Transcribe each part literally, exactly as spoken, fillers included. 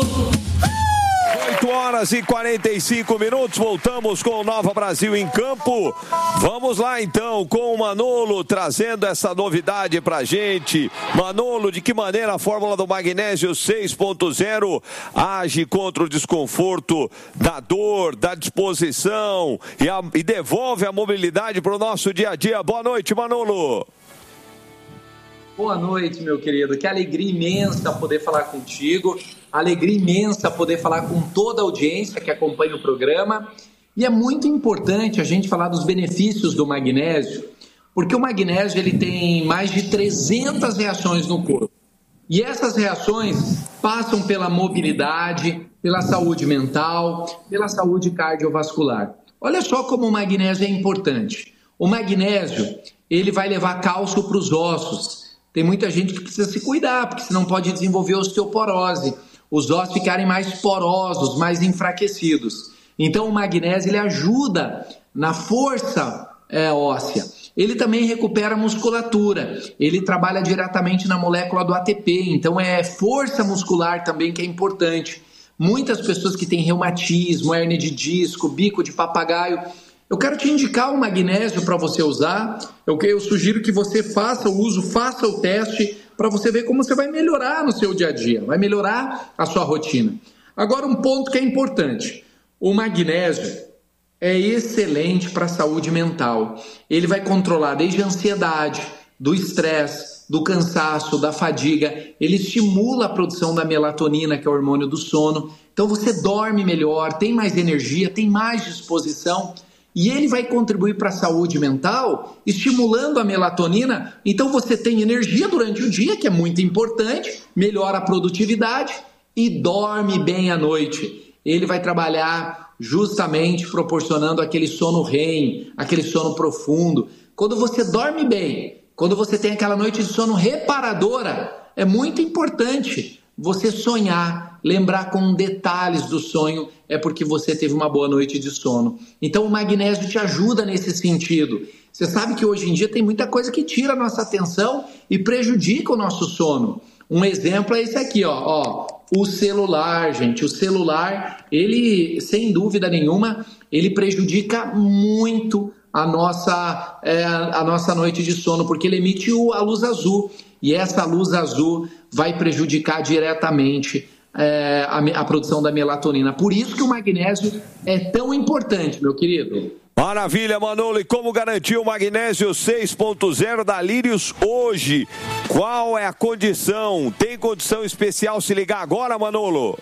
oito horas e quarenta e cinco minutos, voltamos com o Nova Brasil em campo. Vamos lá então com o Manolo trazendo essa novidade pra gente. Manolo, de que maneira a fórmula do magnésio seis ponto zero age contra o desconforto da dor, da disposição e, a, e devolve a mobilidade para o nosso dia a dia. Boa noite, Manolo. Boa noite, meu querido. Que alegria imensa poder falar contigo. Alegria imensa poder falar com toda a audiência que acompanha o programa. E é muito importante a gente falar dos benefícios do magnésio, porque o magnésio ele tem mais de trezentas reações no corpo. E essas reações passam pela mobilidade, pela saúde mental, pela saúde cardiovascular. Olha só como o magnésio é importante. O magnésio, ele vai levar cálcio para os ossos. Tem muita gente que precisa se cuidar, porque senão pode desenvolver osteoporose, os ossos ficarem mais porosos, mais enfraquecidos. Então o magnésio ele ajuda na força é, óssea. Ele também recupera a musculatura, ele trabalha diretamente na molécula do A T P, então é força muscular também que é importante. Muitas pessoas que têm reumatismo, hérnia de disco, bico de papagaio, eu quero te indicar o magnésio para você usar. Eu, eu sugiro que você faça o uso, faça o teste para você ver como você vai melhorar no seu dia a dia, vai melhorar a sua rotina. Agora um ponto que é importante, o magnésio é excelente para a saúde mental. Ele vai controlar desde a ansiedade, do estresse, do cansaço, da fadiga. Ele estimula a produção da melatonina, que é o hormônio do sono. Então você dorme melhor, tem mais energia, tem mais disposição. E ele vai contribuir para a saúde mental, estimulando a melatonina. Então você tem energia durante o dia, que é muito importante, melhora a produtividade e dorme bem à noite. Ele vai trabalhar justamente proporcionando aquele sono REM, aquele sono profundo. Quando você dorme bem, quando você tem aquela noite de sono reparadora, é muito importante você sonhar, lembrar com detalhes do sonho, é porque você teve uma boa noite de sono. Então o magnésio te ajuda nesse sentido. Você sabe que hoje em dia tem muita coisa que tira a nossa atenção e prejudica o nosso sono. Um exemplo é esse aqui, ó, ó, o celular, gente. O celular, ele, sem dúvida nenhuma, ele prejudica muito a nossa, é, a nossa noite de sono, porque ele emite a luz azul. E essa luz azul vai prejudicar diretamente é, a, a produção da melatonina. Por isso que o magnésio é tão importante, meu querido. Maravilha, Manolo. E como garantir o magnésio seis ponto zero da Lírios hoje? Qual é a condição? Tem condição especial se ligar agora, Manolo?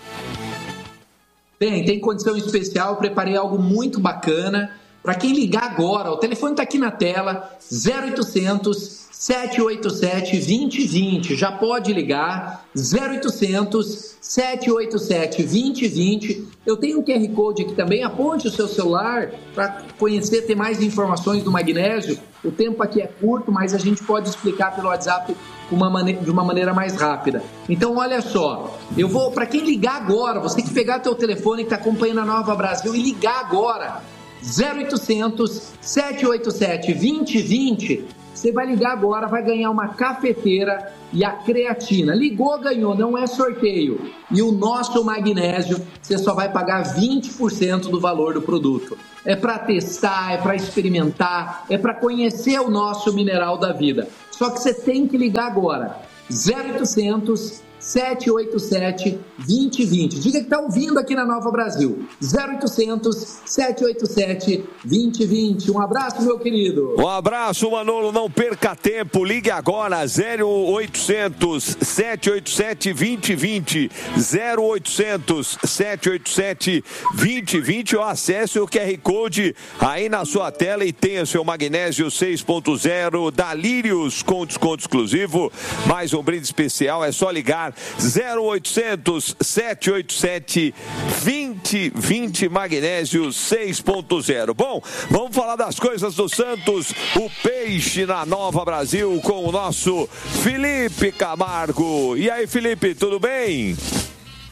Tem, tem condição especial. Preparei algo muito bacana. Para quem ligar agora, o telefone está aqui na tela, zero oitocentos, sete oito sete, dois zero dois zero. Já pode ligar, zero oitocentos, sete oito sete, dois zero dois zero. Eu tenho um Q R Code aqui também, aponte o seu celular para conhecer, ter mais informações do magnésio. O tempo aqui é curto, mas a gente pode explicar pelo WhatsApp uma maneira, de uma maneira mais rápida. Então, olha só, eu vou, para quem ligar agora, você tem que pegar teu telefone que está acompanhando a Nova Brasil e ligar agora, zero oitocentos, sete oito sete, dois zero dois zero. Você vai ligar agora, vai ganhar uma cafeteira e a creatina. Ligou, ganhou, não é sorteio. E o nosso magnésio, você só vai pagar vinte por cento do valor do produto. É para testar, é para experimentar, é para conhecer o nosso mineral da vida. Só que você tem que ligar agora. zero oitocentos, sete oito sete, dois zero dois zero. Diga que está ouvindo aqui na Nova Brasil. zero oitocentos, sete oito sete, dois zero dois zero. Um abraço, meu querido. Um abraço, Manolo. Não perca tempo. Ligue agora. zero oitocentos, sete oito sete, dois zero dois zero. zero oitocentos, sete oito sete, dois zero dois zero. Ou acesse o Q R Code aí na sua tela e tenha seu magnésio seis ponto zero da Lírios com desconto exclusivo. Mais um brinde especial. É só ligar zero oitocentos, sete oito sete, dois zero dois zero, magnésio seis ponto zero. Bom, vamos falar das coisas do Santos, o peixe na Nova Brasil com o nosso Felipe Camargo. E aí, Felipe, tudo bem?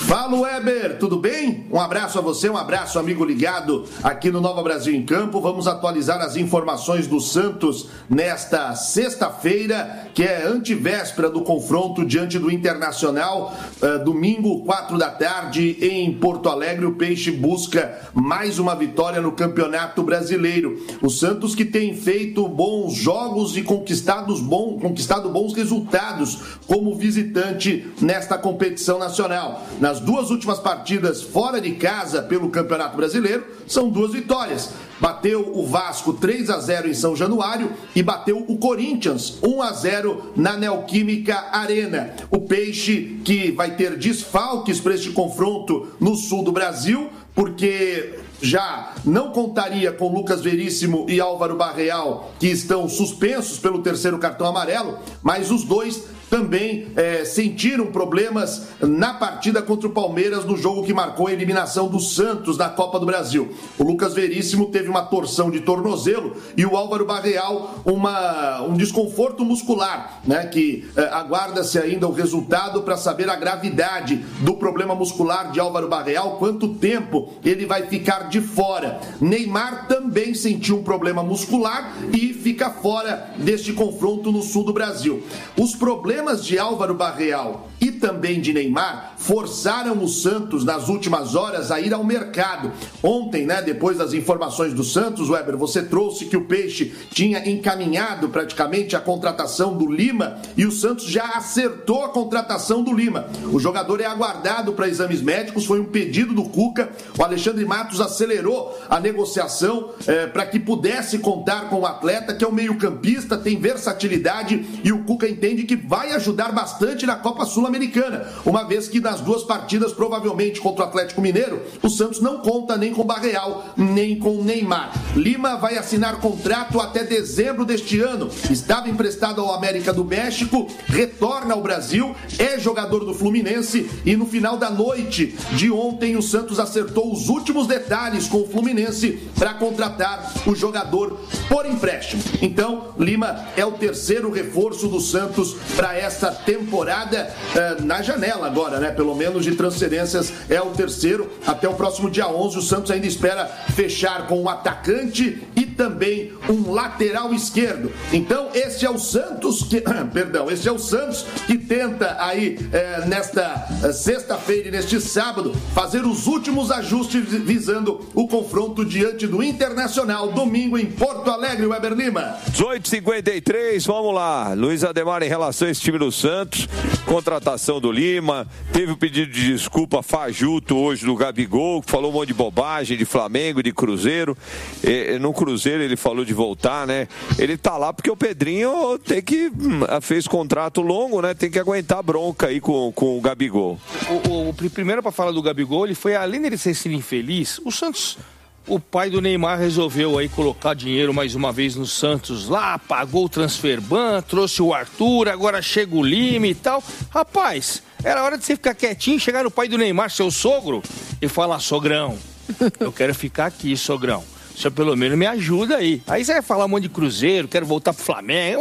Fala, Weber, tudo bem? Um abraço a você, um abraço, amigo ligado aqui no Nova Brasil em Campo. Vamos atualizar as informações do Santos nesta sexta-feira, que é antivéspera do confronto diante do Internacional. Uh, domingo, quatro da tarde, em Porto Alegre, o Peixe busca mais uma vitória no Campeonato Brasileiro. O Santos que tem feito bons jogos e conquistados bom, conquistado bons resultados como visitante nesta competição nacional. Nas duas últimas partidas fora de casa pelo Campeonato Brasileiro, são duas vitórias. Bateu o Vasco três a zero em São Januário e bateu o Corinthians um a zero na Neoquímica Arena. O Peixe que vai ter desfalques para este confronto no sul do Brasil, porque já não contaria com Lucas Veríssimo e Álvaro Barreal, que estão suspensos pelo terceiro cartão amarelo, mas os dois também é, sentiram problemas na partida contra o Palmeiras, no jogo que marcou a eliminação do Santos na Copa do Brasil. O Lucas Veríssimo teve uma torção de tornozelo e o Álvaro Barreal uma, um desconforto muscular, né, que é, aguarda-se ainda o resultado para saber a gravidade do problema muscular de Álvaro Barreal, quanto tempo ele vai ficar de fora. Neymar também sentiu um problema muscular e fica fora deste confronto no sul do Brasil. Os problemas Problemas de Álvaro Barreal e também de Neymar forçaram o Santos nas últimas horas a ir ao mercado. Ontem, né, depois das informações do Santos, Weber, você trouxe que o Peixe tinha encaminhado praticamente a contratação do Lima e o Santos já acertou a contratação do Lima. O jogador é aguardado para exames médicos, foi um pedido do Cuca. O Alexandre Matos acelerou a negociação eh, para que pudesse contar com o atleta, que é um meio-campista, tem versatilidade e o Cuca entende que vai ajudar bastante na Copa Sul-Americana, uma vez que nas duas partidas, provavelmente contra o Atlético Mineiro, o Santos não conta nem com Barreal, nem com Neymar. Lima vai assinar contrato até dezembro deste ano, estava emprestado ao América do México, retorna ao Brasil, é jogador do Fluminense e no final da noite de ontem o Santos acertou os últimos detalhes com o Fluminense para contratar o jogador por empréstimo. Então, Lima é o terceiro reforço do Santos para esta temporada, uh, na janela agora, né? Pelo menos de transferências é o terceiro. Até o próximo dia onze o Santos ainda espera fechar com um atacante e também um lateral esquerdo. Então esse é o Santos que, perdão, esse é o Santos que tenta aí eh, nesta eh, sexta-feira e neste sábado fazer os últimos ajustes visando o confronto diante do Internacional, domingo em Porto Alegre, Weber Lima. dezoito e cinquenta e três, vamos lá. Luiz Ademar, em relação a esse time do Santos, contratação do Lima, teve o pedido de desculpa fajuto hoje do Gabigol, que falou um monte de bobagem de Flamengo, de Cruzeiro. E, no Cruzeiro ele falou de voltar, né? Ele tá lá porque o Pedrinho tem que fez contrato longo, né? Tem que aguentar a bronca aí com, com o Gabigol. O, o, o primeiro para falar do Gabigol, ele foi, além dele ser infeliz, o Santos, o pai do Neymar resolveu aí colocar dinheiro mais uma vez no Santos lá, pagou o transferban, trouxe o Arthur, agora chega o Lima e tal. Rapaz, era hora de você ficar quietinho, chegar no pai do Neymar, seu sogro, e falar: sogrão, eu quero ficar aqui, sogrão. O senhor pelo menos me ajuda aí. Aí você vai falar um monte de Cruzeiro, quero voltar pro Flamengo.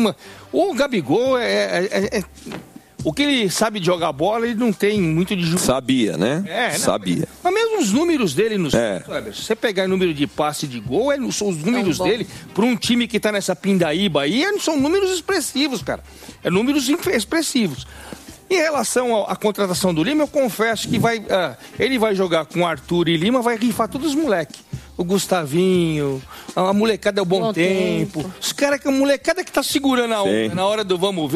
O Gabigol é... é, é, é... O que ele sabe de jogar bola, ele não tem muito de... Sabia, né? É, não, Sabia. Mas mesmo os números dele no... É. Se você pegar o número de passe de gol, é, são os números é dele, para um time que tá nessa pindaíba aí, são números expressivos, cara. É números expressivos. Em relação à contratação do Lima, eu confesso que vai, uh, ele vai jogar com Arthur e Lima, vai rifar todos os moleques. O Gustavinho, a molecada é o bom, bom tempo. tempo. Os caras que a molecada que tá segurando a onda na hora do vamos ver.